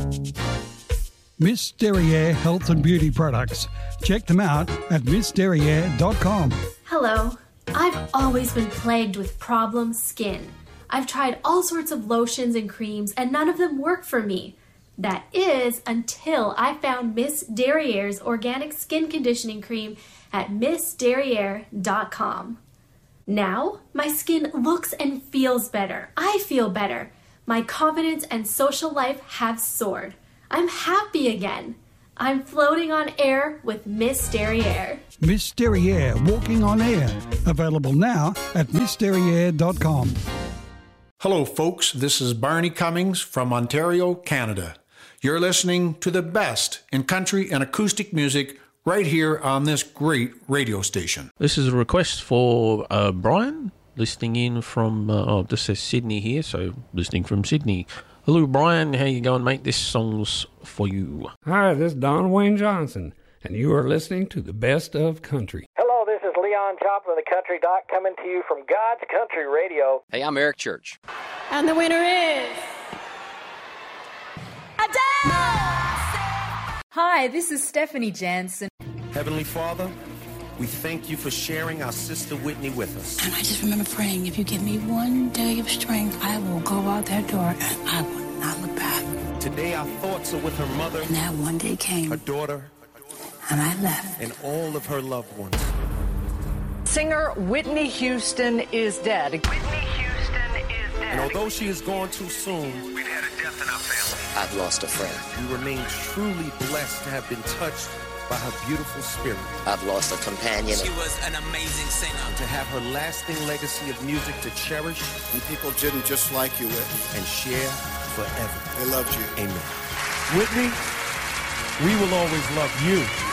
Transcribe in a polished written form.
Miss Derriere Health and Beauty Products. Check them out at missderriere.com. Hello. I've always been plagued with problem skin. I've tried all sorts of lotions and creams and none of them work for me. That is until I found Miss Derriere's organic skin conditioning cream at missderriere.com. Now, my skin looks and feels better. I feel better. My confidence and social life have soared. I'm happy again. I'm floating on air with Miss Derriere. Miss Derriere Walking on Air. Available now at missderriere.com. Hello, folks. This is Barney Cummings from Ontario, Canada. You're listening to the best in country and acoustic music right here on this great radio station. This is a request for Brian, listening in from, this says Sydney here, so listening from Sydney. Hello, Brian. How you going, mate? This song's for you. Hi, this is Don Wayne Johnson, and you are listening to the best of country. Hello, this is Leon Joplin, the Country Doc, coming to you from God's Country Radio. Hey, I'm Eric Church. And the winner is Adele! Hi, this is Stephanie Jansen. Heavenly Father, we thank you for sharing our sister Whitney with us. And I just remember praying, if you give me one day of strength, I will go out that door and I will not look back. Today our thoughts are with her mother. And that one day came. Her daughter. And I left. And all of her loved ones. Singer Whitney Houston is dead. Whitney Houston is dead. And although she is gone too soon, we've had a death in our family. I've lost a friend. We remain truly blessed to have been touched by her beautiful spirit. I've lost a companion. She was an amazing singer. To have her lasting legacy of music to cherish. And people didn't just like you, Whitney. And share forever. They loved you. Amen. Whitney, we will always love you.